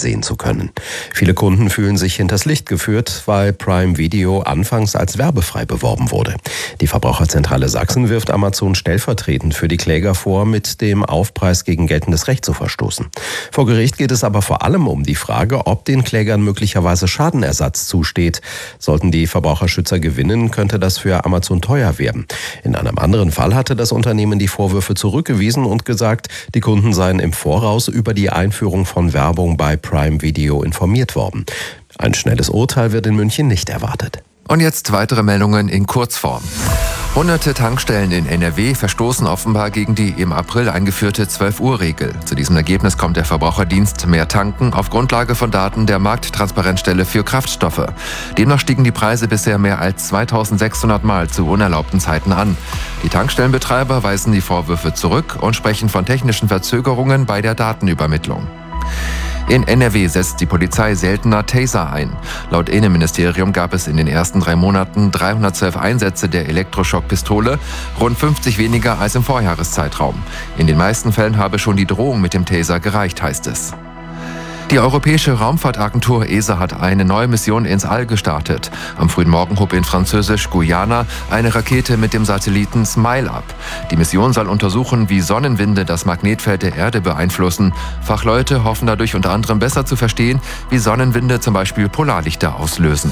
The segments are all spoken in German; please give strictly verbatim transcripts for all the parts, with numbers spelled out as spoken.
sehen zu können. Viele Kunden fühlen sich hinters Licht geführt, weil Prime Video anfangs als werbefrei beworben wurde. Die Verbraucherzentrale Sachsen wirft Amazon stellvertretend für die Kläger vor, mit dem Aufpreis gegen geltendes Recht zu verstoßen. Vor Gericht geht es aber vor allem um die Frage, ob den Klägern möglicherweise Schadenersatz zusteht. Sollten die Verbraucherschützer gewinnen, könnte das für Amazon teuer werden. In einem anderen Fall hatte das Unternehmen die Vorwürfe zurückgewiesen und gesagt, die Kunden seien im Voraus über die Einführung von Werbung bei Prime Video informiert worden. Ein schnelles Urteil wird in München nicht erwartet. Und jetzt weitere Meldungen in Kurzform. Hunderte Tankstellen in N R W verstoßen offenbar gegen die im April eingeführte zwölf-Uhr-Regel. Zu diesem Ergebnis kommt der Verbraucherdienst Mehr Tanken auf Grundlage von Daten der Markttransparenzstelle für Kraftstoffe. Demnach stiegen die Preise bisher mehr als zweitausendsechshundert Mal zu unerlaubten Zeiten an. Die Tankstellenbetreiber weisen die Vorwürfe zurück und sprechen von technischen Verzögerungen bei der Datenübermittlung. In N R W setzt die Polizei seltener Taser ein. Laut Innenministerium gab es in den ersten drei Monaten dreihundertzwölf Einsätze der Elektroschockpistole, rund fünfzig weniger als im Vorjahreszeitraum. In den meisten Fällen habe schon die Drohung mit dem Taser gereicht, heißt es. Die Europäische Raumfahrtagentur E S A hat eine neue Mission ins All gestartet. Am frühen Morgen hob in Französisch-Guyana eine Rakete mit dem Satelliten SMILE ab. Die Mission soll untersuchen, wie Sonnenwinde das Magnetfeld der Erde beeinflussen. Fachleute hoffen dadurch unter anderem besser zu verstehen, wie Sonnenwinde zum Beispiel Polarlichter auslösen.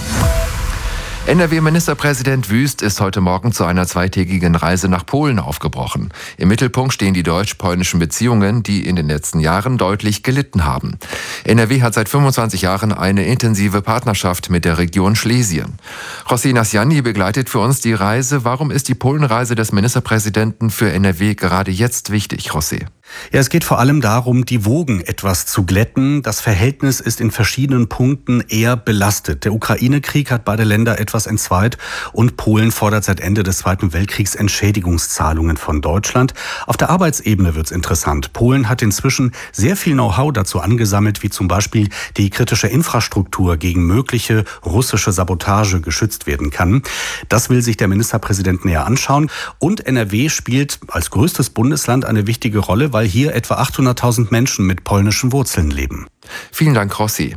N R W-Ministerpräsident Wüst ist heute Morgen zu einer zweitägigen Reise nach Polen aufgebrochen. Im Mittelpunkt stehen die deutsch-polnischen Beziehungen, die in den letzten Jahren deutlich gelitten haben. N R W hat seit fünfundzwanzig Jahren eine intensive Partnerschaft mit der Region Schlesien. Rossi Nasjani begleitet für uns die Reise. Warum ist die Polenreise des Ministerpräsidenten für N R W gerade jetzt wichtig, Rossi? Ja, es geht vor allem darum, die Wogen etwas zu glätten. Das Verhältnis ist in verschiedenen Punkten eher belastet. Der Ukraine-Krieg hat beide Länder etwas entzweit und Polen fordert seit Ende des Zweiten Weltkriegs Entschädigungszahlungen von Deutschland. Auf der Arbeitsebene wird's interessant. Polen hat inzwischen sehr viel Know-how dazu angesammelt, wie zum Beispiel die kritische Infrastruktur gegen mögliche russische Sabotage geschützt werden kann. Das will sich der Ministerpräsident näher anschauen. Und N R W spielt als größtes Bundesland eine wichtige Rolle, weil hier etwa achthunderttausend Menschen mit polnischen Wurzeln leben. Vielen Dank, Rossi.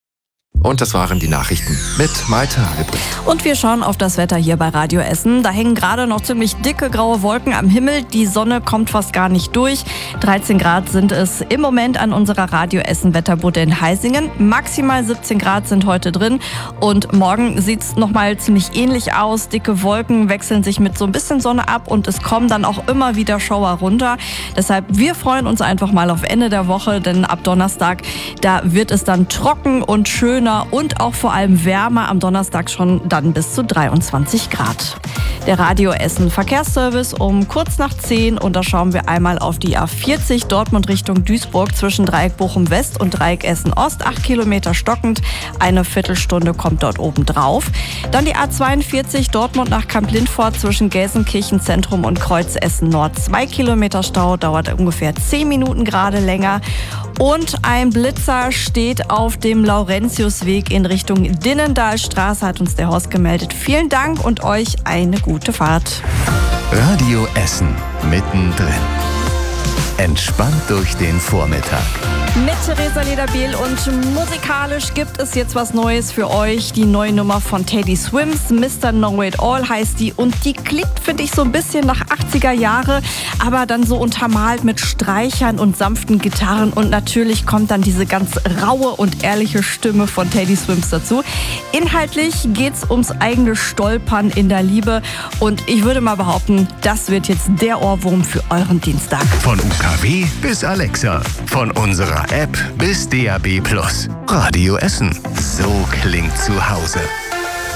Und das waren die Nachrichten mit Maite Albrecht. Und wir schauen auf das Wetter hier bei Radio Essen. Da hängen gerade noch ziemlich dicke graue Wolken am Himmel. Die Sonne kommt fast gar nicht durch. dreizehn Grad sind es im Moment an unserer Radio Essen Wetterbude in Heisingen. Maximal siebzehn Grad sind heute drin. Und morgen sieht es nochmal ziemlich ähnlich aus. Dicke Wolken wechseln sich mit so ein bisschen Sonne ab und es kommen dann auch immer wieder Schauer runter. Deshalb, wir freuen uns einfach mal auf Ende der Woche, denn ab Donnerstag, da wird es dann trocken und schöner und auch vor allem wärmer, am Donnerstag schon dann bis zu dreiundzwanzig Grad. Der Radio Essen Verkehrsservice um kurz nach zehn und da schauen wir einmal auf die A vierzig Dortmund Richtung Duisburg zwischen Dreieck Bochum West und Dreieck Essen Ost, acht Kilometer stockend, eine Viertelstunde kommt dort oben drauf. Dann die A zweiundvierzig Dortmund nach Kamp-Lindfort zwischen Gelsenkirchen Zentrum und Kreuz Essen Nord, zwei Kilometer Stau, dauert ungefähr zehn Minuten gerade länger. Und ein Blitzer steht auf dem Laurentiusweg in Richtung Dinnendahlstraße, hat uns der Horst gemeldet. Vielen Dank und euch eine gute Fahrt. Radio Essen mittendrin. Entspannt durch den Vormittag. Mit Theresa Lederbiel und musikalisch gibt es jetzt was Neues für euch. Die neue Nummer von Teddy Swims, Mister Know It All heißt die. Und die klingt, finde ich, so ein bisschen nach achtziger Jahre, aber dann so untermalt mit Streichern und sanften Gitarren. Und natürlich kommt dann diese ganz raue und ehrliche Stimme von Teddy Swims dazu. Inhaltlich geht's ums eigene Stolpern in der Liebe. Und ich würde mal behaupten, das wird jetzt der Ohrwurm für euren Dienstag. Von U K W bis Alexa, von unserer App bis D A B plus. Radio Essen. So klingt zu Hause.